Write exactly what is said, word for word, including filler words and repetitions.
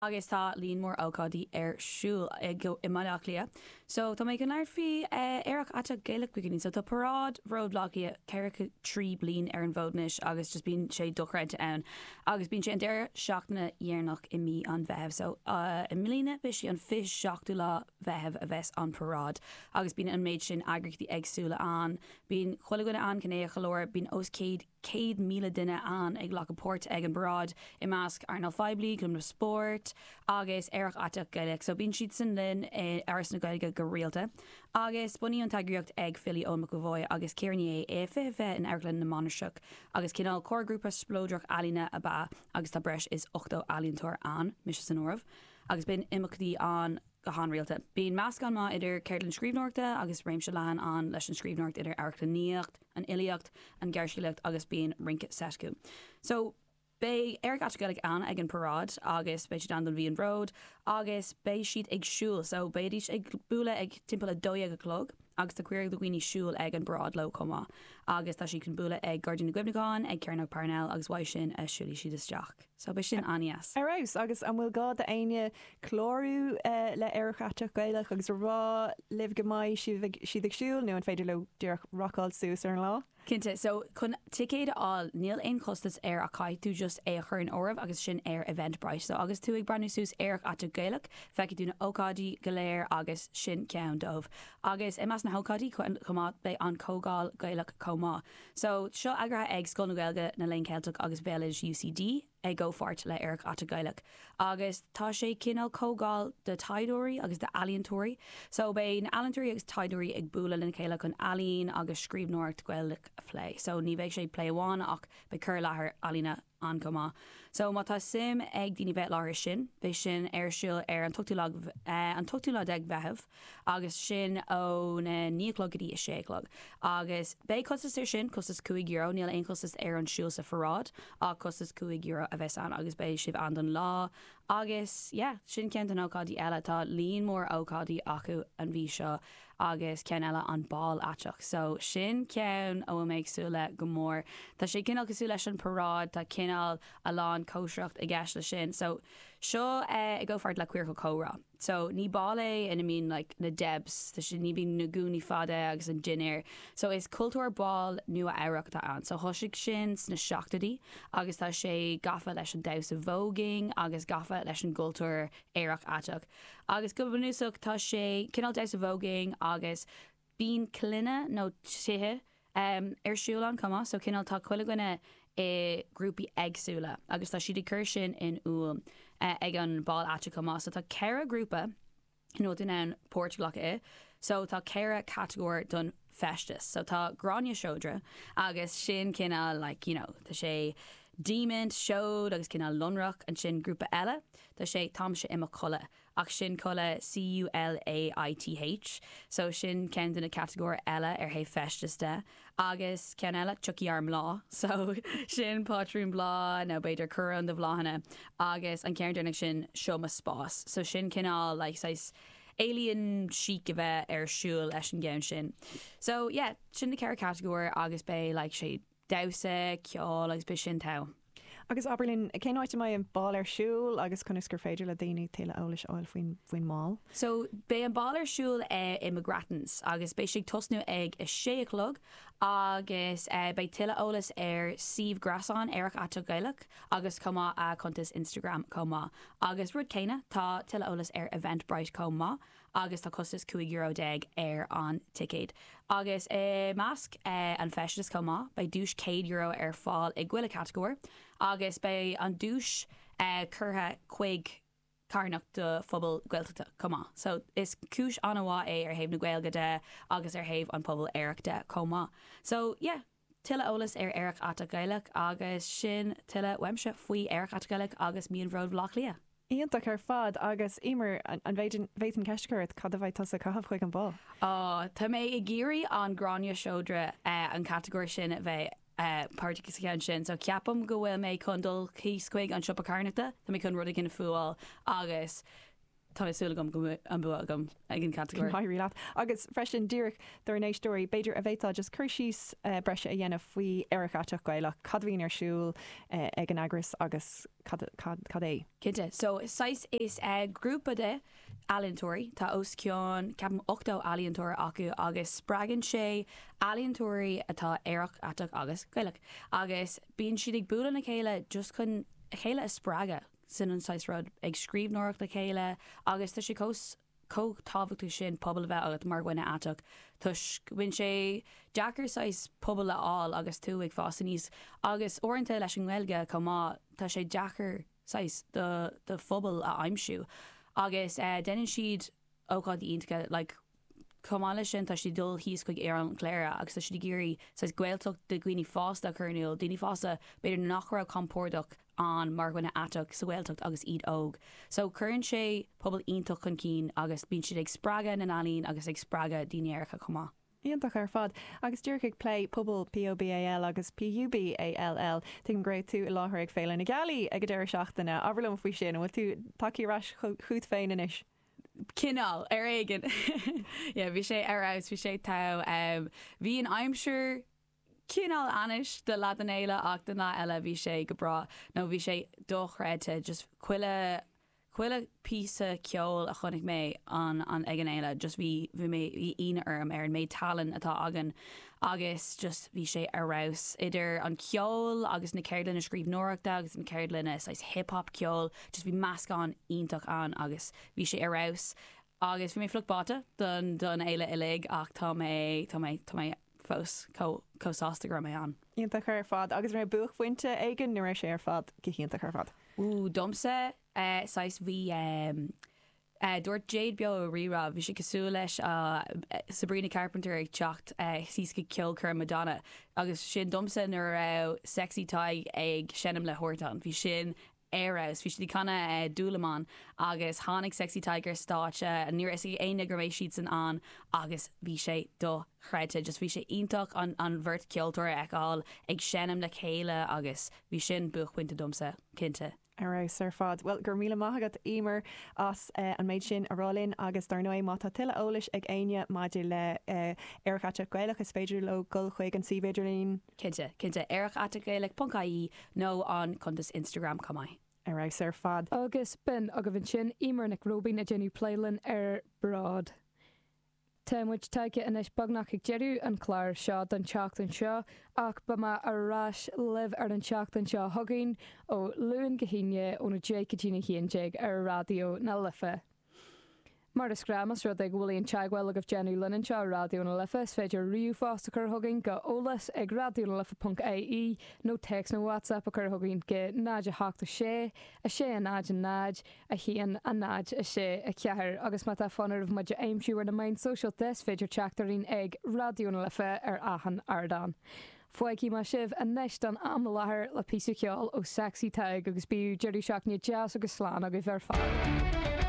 agus tá líon mór ócádaí ar siúl ag go i maiach lia. So tá méid an leir fí éireach ata Gaelic beginning. So tá parád road blogia ceiricha trí blin ar an bhódnis agus just bín sé dochreid ann. Agus bín sé an deir seachtainna dhéarnach i mí an bheitheh. So uh, i mlíne bis sé an fis seachtú lá bheitheh a bheits an parád. Agus bín an méid sin agrachtaí agsúla an. Bín chuiligúna an cinné a chalóir bín os céad céad míle duine an ag lech port ag an brád i measc Arnold Feibli, Glum na Sport, agus éireach ata Gaelic. So bín siad san linn aras na Gaeilge go rialta. Agus buí an tagríocht ag fili ón go bhóid agus céirní é fé bheith in airglann na Monarseach. Agus cinál cógrúpa splódrach alína a ba agus tá breis is ochtó alíontóir an, mis san ormh. Agus bin imachtaí an go han rialta. Bín measc an má idir Ceirlinn Scríbhneoirte agus réim se lehan an leis an scríbhneoirt idir airglaníocht, an ilíocht, an geirsiúlacht agus bín rinke setcu. So Bei Eric ata Gaelic an ag an parád agus bei siad an don bhíon road agus bei siad ag siúl. So bei dís ag búla ag timppla dói ag a clog agus tá cuiir do gwine siúl ag an brád lo comá. Agus tá si can búla ag Guardian na Gwibnagáin ag Cearnach Parnell agus bhaid sin a siúlí siad isteach. So bei sin anias. Arás agus an bhfuil gá de aine chlórú uh, le Eric ata Gaelic agus rá liv go mai siad ag siúl nó an féidir le dúach rockáil sús ar an lá. Cinnte, so chun ticéad all níl ein costas ar a caiithú just é a chur an ormh agus sin ar event breis. So agus tú ag brandú sús Eric ata Gaelic, feici dúna ócádaí goléir agus sin ceann dómh. Agus i meas na hócádaí chumá bei an cógáil Gaelic comá. So seo agrathe ag Scoil na Gaeilge na Lein Celtic agus Village U C D ag go fort le Eric ata Gaelic. Agus tá sé cinál cógáil de taidóirí agus de alíontóirí. So bei na alíontóirí agus taidóirí ag búla lena chéile chun alín agus scríbhneoirt Gaelic a phlé. So ní bheith sé play amháin ach be chur láthair alína an comá. So má tá sim ag daoine bheith láthir sin, bheith sin ar siúil ar an tuchtúlag uh, an tuchtúla ag bheitheh agus sin ó na níochlog gotí is séchlog. Agus bé costas ar sin costas cúig euro, níl ein costas ar an siúil sa forrád a costas cúig euro a bheits an agus bé sibh an don lá. Agus, yeah, sin cean an ócádaí eile tá líon mór ócádaí acu an bhí seo agus cean eile an ball ateach. So sin cean ó méid súla go mór. Tá sé cinál cosú leis an parád, tá cinál a lán cóisreacht i gceist le sin. So seo uh, i go fart le cuir go córá. So ní bála in I mean like na debs, tá sin ní bhín na gúní fada agus an dinnéir. So is cultúr ball nua éireachta an. So thosigh sin na seachtaí agus tá sé gafa leis an daos a voguing agus gafa leis an cultúr éireach ateach. Agus go banúsach tá sé cinál daos a voguing agus bín cluine nó tithe um, ar siúil an comá, so cinál tá chuiligúine i grúpi agsúla agus tá siad cur sin in úl uh, ag an ball ateach comá. So tá ceire grúpa nó den an Portugalach é. So tá ceire categóir don festas. So tá grania seodra agus sin cinál like, you know, tá sé Demon, Showed agus cinál Lunrach an sin grúpa eile. Tá sé tam se imime colla ach sin colla C U L A I T H. So sin cean duna categóir eile ar hé festas de. Agus cean eile chuí arm lá. So sin pátrún blá nó beidir cur an de bláhanna. Agus an cean duna sin sioma spás. So sin cinál like sais alien chic a bheith ar siúil leis an gceann sin. So yeah, sin na ceir categóir agus bé like sé dawsa, ceol agus be sin tau. Agus Aberlin, cé áite mai an ball ar siúil agus chun gur féidir le daoine téile eolais áil faoin faoin máil. So bé an ball ar siúil uh, i Magratans agus bé sig tosnú ag i séchlog agus uh, bé téile eolais ar Sif Grasan Eric ata Gaelic agus comá a contas Instagram comá. Agus rud céine tá téile eolais ar Eventbrite comá agus tá costas cúig euro deg ar an ticéad. Agus uh, masc uh, an festas comá bei dúis céad euro ar fáil i ghuiile categóir. Agus bei an dúis uh, curtha chuig carnach de phobal Gaeltachta comá. So is cúis anhá é ar héimh na Gaeilge de agus ar héimh an pobal Eric de comá. So yeah, Tilla eolas ar Eric ata Gaelic agus sin tilla weimse faoi Eric ata Gaelic agus míon bhród bhlach lia. Íonach ar fad agus imar an bhéitin ceisteirt cad a bhaid tas a cahabh chuig an ball. Á, tá mé i ggéirí an grania seodra uh, an categóir sin a bheith Uh, Particus sin, so ceapam go bhfuil mé chundul cíos chuig an siopa carnachta, tá mé chun rud gin fúil agus Táisúla gom go an bu agam ag an category. Hairí leat. Agus freisin díirech dar an éistóí beidir a bhétá just chuirsís uh, breise a dhéanamh faoi Airchateach Gaelach cadhín arsúil uh, ag an agras agus cad é. Cinnte, so sais is uh, grúpa de Aliontóirí tá os ceann ceapan ochtó Aliontóir acu agus spragan sé Aliontóirí atá Airchateach agus Gaelach. Agus bíonn siad ag bualadh na chéile just chun a chéile is spraga sin an sais rud ag scríb nóach le chéile agus tá sé cós có táhachtú sin pobl bheith agat mar gine atach tus bhain sé Jackar sais pobl leáil agus tú ag fásan níos agus orintanta leis an ghilge comá tá sé Jackar sais de de phobal a aimimsú agus uh, denan siad óád iontacha like Comáile sin tá si dul híos chuig ar an léire agus tá si géirí sais gcuilteach de gcuoine fásta chuirniúil daoine fásta beidir nach ra compórdaach an mar gine atach sa bhilteach agus iad óg. So chuann sé pobl ionach chun cín agus bíonn siad ag spraga na alín agus ag spraga daoine aircha comá. Íontach ar fad agus dúir ag play pobl P O B A L agus P U B A L L tin gréid tú i láthair ag féile na galí ag deir seachtainna aberlum faoi sin bhfuil tú takeíráis chuút féin inis. Cinál ar éigen bhí sé arás bhí sé tá bhí an aimimseir cinál anis de la an éile ach den lá eile bhí sé go bra nó bhí sé dochreite just chuile chuile písa ceol a chunig mé an an ag an éile just bhí bhí mé bhí ine orm ar an méid talan atá agan agus just bhí sé arás idir an ceol agus na ceirlinn a scríb nóachta agus an ceirlinn is hip-hop ceol just bhí meascán ionach an agus bhí sé arás agus bhí mé flugbáta don don éile ilig ach tá mé tá mé tá mé fós cóásta gra mé an. Íontach ar fad agus mé buch fointe aigen nuair sé ar fad cíonnta ar fad. Ú domsa uh, sais bhí um, uh, dúirt Jade beo a rira bhí sé cosú leis uh, Sabrina Carpenter ag teacht uh, síosca ceol chur Madonna agus sin domsa nuair uh, sexy taig ag sinnam le hortan bhí sin éras bhí si chuna uh, dúlaán agus tháinig sexy tiger státe a nuair is aine goméis siad san an agus bhí sé do chreite just bhí sé ionach an an bhirt ceoltóir agáil ag sinnam le chéile agus bhí sin buchhainte domsa cinnte. Arás ar fad. Well gur míle maithagat ímar as uh, an méid sin arálinn agus dar nóid má tá tuile eolais ag aine maidir le uh, Airchateach Gaelach is féidir le gol chuig an sibéidirlín. Cinnte cinnte Airchateach Gaelach puncaí nó an contas Instagram comai. Arás ar fad. Agus bin a go bhín sin ímar na robí na déanú pléilen ar brád. Táimid taige inis bagnach ag jeú an chláir seo don teachtain seo ach ba ma arráis libh ar an teachtain seo thugainn ó luúin gohíine ó na déicettína híonteig ar radio na lifa. Mar is gramas rud ag bhfuilíon teagháil agah Jenny Lennon seo radio na lifa is féidir riú fásta chur thugainn go ólas ag radio na lifa punt A I nó text na WhatsApp a chur thugainn go náid a háachta sé a sé a náid a náid a híon a náid a sé a ceathir agus má tá fannar bh maidir aimimsúar na main social des féidir teachtarín ag radio na lifa ar ahan ardan. Foicí mar sibh a neist an am láthair le písa ceol ó sexy taig agus bíú deirí seach ní jazz agus sláán agus bhar fáil.